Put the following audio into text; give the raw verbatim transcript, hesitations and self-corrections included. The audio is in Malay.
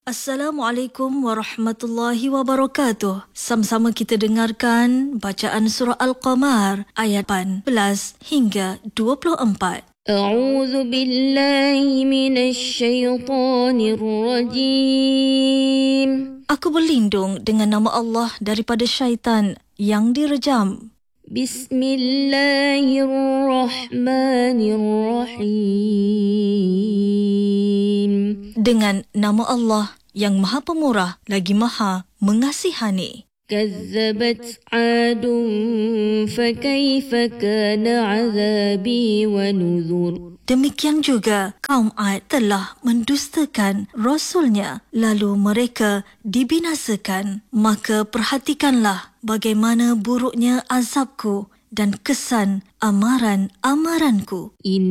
Assalamualaikum warahmatullahi wabarakatuh. Sama-sama kita dengarkan bacaan surah Al-Qamar ayat lapan belas hingga dua puluh empat. A'udzu billahi minasy syaithanir rajim. Aku berlindung dengan nama Allah daripada syaitan yang direjam. Bismillahirrahmanirrahim. Dengan nama Allah yang Maha Pemurah lagi Maha Mengasihani. Kazzabat 'adun fakaifa kana 'adzabi wa nuzur. Demikian juga kaum Ad telah mendustakan Rasulnya, lalu mereka dibinasakan. Maka perhatikanlah bagaimana buruknya azabku dan kesan amaran-amaranku.